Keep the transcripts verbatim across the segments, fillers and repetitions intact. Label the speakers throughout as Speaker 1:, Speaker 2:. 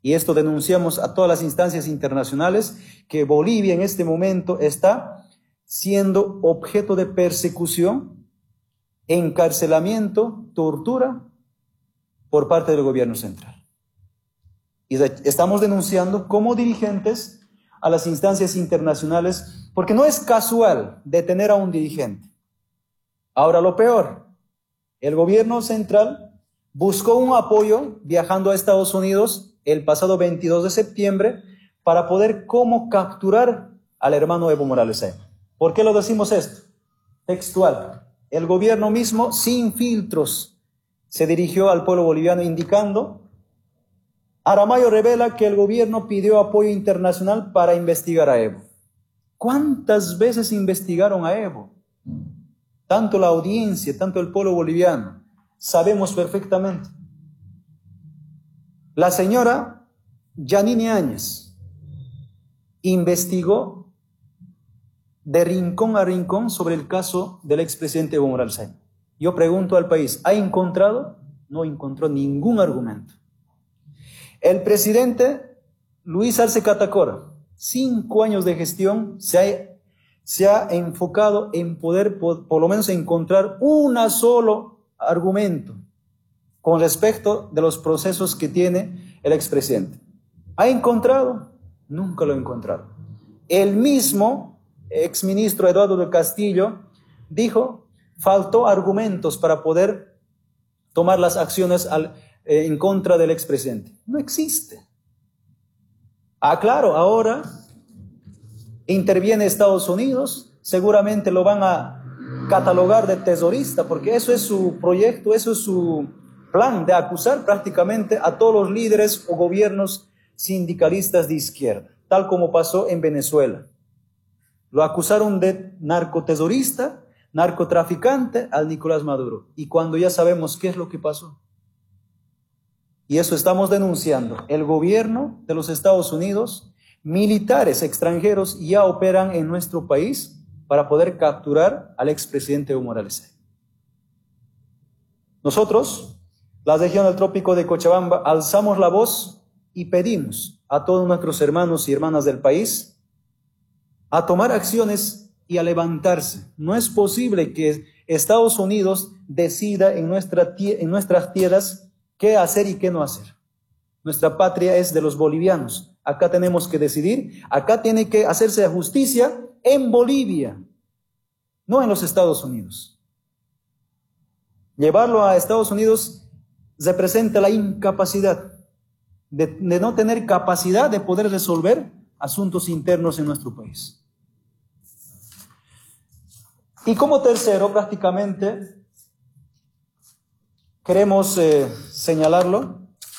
Speaker 1: Y esto denunciamos a todas las instancias internacionales, que Bolivia en este momento está siendo objeto de persecución, encarcelamiento, tortura por parte del gobierno central. Y estamos denunciando como dirigentes a las instancias internacionales, porque no es casual detener a un dirigente. Ahora lo peor, el gobierno central buscó un apoyo viajando a Estados Unidos el pasado veintidós de septiembre para poder cómo capturar al hermano Evo Morales Ayma. ¿Por qué lo decimos esto? Textual. El gobierno mismo, sin filtros, se dirigió al pueblo boliviano indicando: Aramayo revela que el gobierno pidió apoyo internacional para investigar a Evo. ¿Cuántas veces investigaron a Evo? Tanto la audiencia, tanto el pueblo boliviano, sabemos perfectamente. La señora Yanine Áñez investigó de rincón a rincón sobre el caso del expresidente Evo Morales Ayma. Yo pregunto al país, ¿ha encontrado? No encontró ningún argumento. El presidente Luis Arce Catacora, cinco años de gestión, se ha, se ha enfocado en poder, por, por lo menos, encontrar un solo argumento con respecto de los procesos que tiene el expresidente. ¿Ha encontrado? Nunca lo ha encontrado. El mismo exministro Eduardo del Castillo dijo, faltó argumentos para poder tomar las acciones al Eh, en contra del expresidente. No existe. Ah, claro, ahora interviene Estados Unidos, seguramente lo van a catalogar de terrorista, porque eso es su proyecto, eso es su plan de acusar prácticamente a todos los líderes o gobiernos sindicalistas de izquierda, tal como pasó en Venezuela. Lo acusaron de narcoterrorista, narcotraficante al Nicolás Maduro. Y cuando ya sabemos qué es lo que pasó. Y eso estamos denunciando. El gobierno de los Estados Unidos, militares extranjeros ya operan en nuestro país para poder capturar al expresidente Evo Morales. Nosotros, la región del Trópico de Cochabamba, alzamos la voz y pedimos a todos nuestros hermanos y hermanas del país a tomar acciones y a levantarse. No es posible que Estados Unidos decida en, nuestra, en nuestras tierras qué hacer y qué no hacer. Nuestra patria es de los bolivianos. Acá tenemos que decidir, acá tiene que hacerse justicia en Bolivia, no en los Estados Unidos. Llevarlo a Estados Unidos representa la incapacidad de, de no tener capacidad de poder resolver asuntos internos en nuestro país. Y como tercero, prácticamente, queremos eh, señalarlo,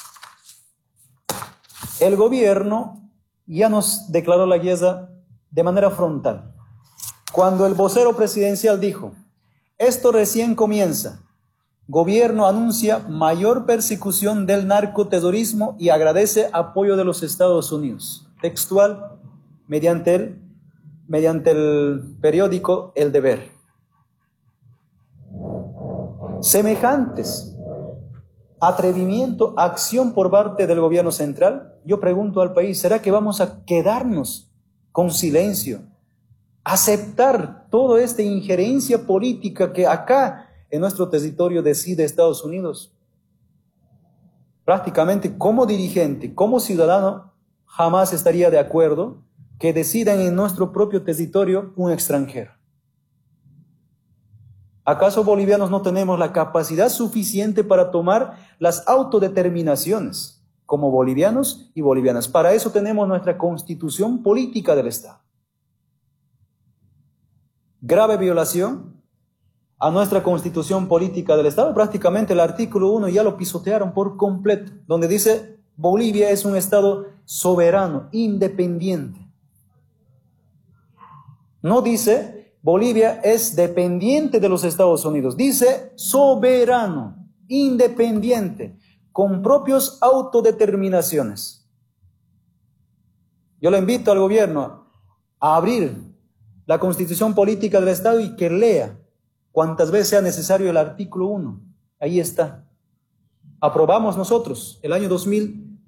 Speaker 1: el gobierno ya nos declaró la guerra de manera frontal. Cuando el vocero presidencial dijo, esto recién comienza, gobierno anuncia mayor persecución del narcoterrorismo y agradece apoyo de los Estados Unidos. Textual, mediante el, mediante el periódico El Deber. Semejantes atrevimiento, acción por parte del gobierno central, yo pregunto al país, ¿será que vamos a quedarnos con silencio? Aceptar toda esta injerencia política que acá en nuestro territorio decide Estados Unidos. Prácticamente como dirigente, como ciudadano, jamás estaría de acuerdo que decidan en nuestro propio territorio un extranjero. ¿Acaso bolivianos no tenemos la capacidad suficiente para tomar las autodeterminaciones como bolivianos y bolivianas? Para eso tenemos nuestra constitución política del Estado. Grave violación a nuestra constitución política del Estado. Prácticamente el artículo uno ya lo pisotearon por completo, donde dice Bolivia es un Estado soberano, independiente. No dice Bolivia es dependiente de los Estados Unidos. Dice soberano, independiente, con propias autodeterminaciones. Yo le invito al gobierno a abrir la constitución política del Estado y que lea cuantas veces sea necesario el artículo uno. Ahí está. Aprobamos nosotros el año dos mil